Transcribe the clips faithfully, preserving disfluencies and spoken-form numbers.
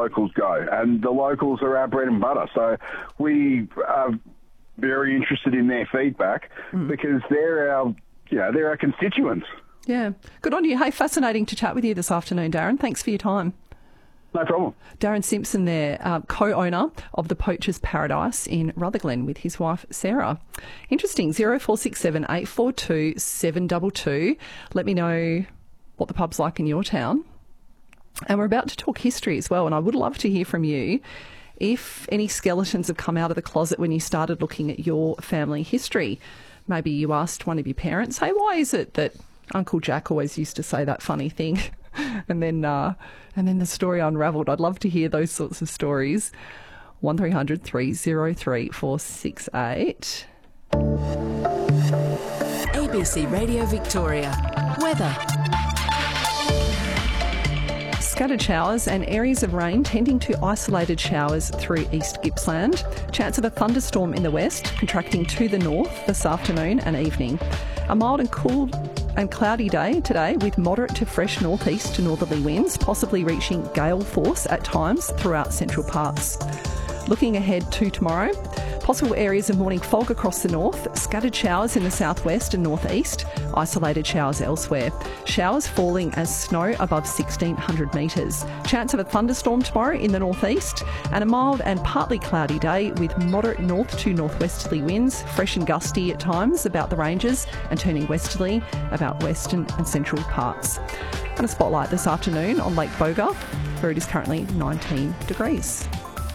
locals go, and the locals are our bread and butter. So we are very interested in their feedback mm. because they're our, you know, they're our constituents. Yeah, good on you. Hey, fascinating to chat with you this afternoon, Darren. Thanks for your time. No problem. Darren Simpson there, uh, co-owner of the Poacher's Paradise in Rutherglen with his wife Sarah. Interesting, zero four six seven, eight four two, seven two two. Let me know what the pub's like in your town. And we're about to talk history as well, and I would love to hear from you if any skeletons have come out of the closet when you started looking at your family history. Maybe you asked one of your parents, hey, why is it that Uncle Jack always used to say that funny thing? And then uh, and then the story unravelled. I'd love to hear those sorts of stories. one three hundred, three oh three, four six eight. A B C Radio Victoria. Weather. Scattered showers and areas of rain tending to isolated showers through East Gippsland. Chance of a thunderstorm in the west, contracting to the north this afternoon and evening. A mild and cool and cloudy day today with moderate to fresh northeast to northerly winds, possibly reaching gale force at times throughout central parts. Looking ahead to tomorrow, possible areas of morning fog across the north, scattered showers in the southwest and northeast, isolated showers elsewhere. Showers falling as snow above sixteen hundred metres. Chance of a thunderstorm tomorrow in the northeast, and a mild and partly cloudy day with moderate north to northwesterly winds, fresh and gusty at times about the ranges and turning westerly about western and central parts. And a spotlight this afternoon on Lake Boga, where it is currently nineteen degrees.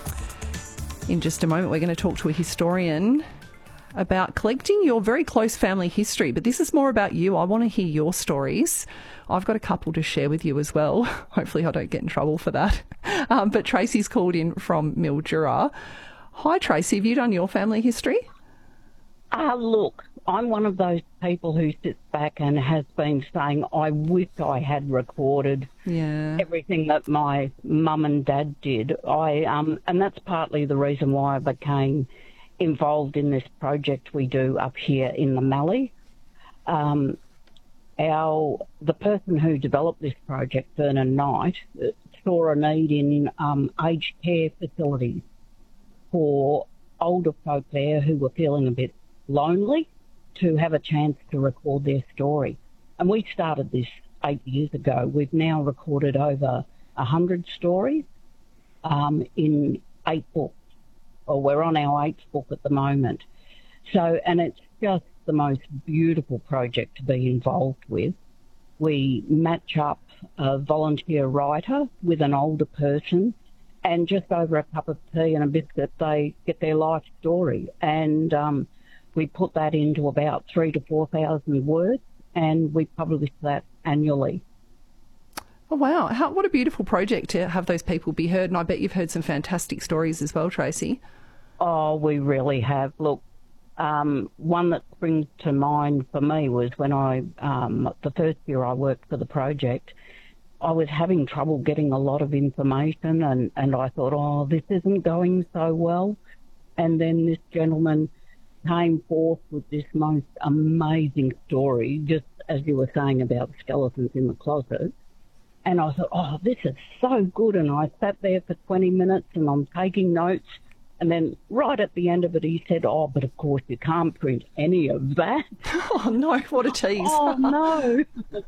In just a moment, we're going to talk to a historian about collecting your very close family history. But this is more about you. I want to hear your stories. I've got a couple to share with you as well. Hopefully I don't get in trouble for that. Um, but Tracy's called in from Mildura. Hi, Tracy. Have you done your family history? Ah, uh, look, I'm one of those people who sits back and has been saying, I wish I had recorded yeah. everything that my mum and dad did. I um, and that's partly the reason why I became involved in this project we do up here in the Mallee. Um, our the person who developed this project, Vernon Knight, saw a need in um, aged care facilities for older folk there who were feeling a bit lonely to have a chance to record their story. And we started this eight years ago. We've now recorded over one hundred stories um, in eight books. Or we're on our eighth book at the moment. So, and it's just the most beautiful project to be involved with. We match up a volunteer writer with an older person, and just over a cup of tea and a biscuit, they get their life story. And um, we put that into about three to four thousand words, and we publish that annually. Oh, wow. How, what a beautiful project to have those people be heard. And I bet you've heard some fantastic stories as well, Tracy. Oh, we really have. Look, um, one that springs to mind for me was when I, um, the first year I worked for the project, I was having trouble getting a lot of information, and, and I thought, oh, this isn't going so well. And then this gentleman came forth with this most amazing story, just as you were saying about skeletons in the closet. And I thought, oh, this is so good. And I sat there for twenty minutes and I'm taking notes. And then right at the end of it, he said, oh, but of course you can't print any of that. Oh, no, what a tease. Oh, no.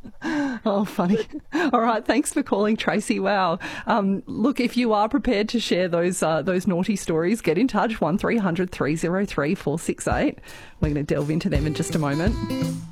Oh, funny. All right, thanks for calling, Tracy. Wow. Um, look, if you are prepared to share those uh, those naughty stories, get in touch, one three hundred, three oh three, four six eight. We're going to delve into them in just a moment.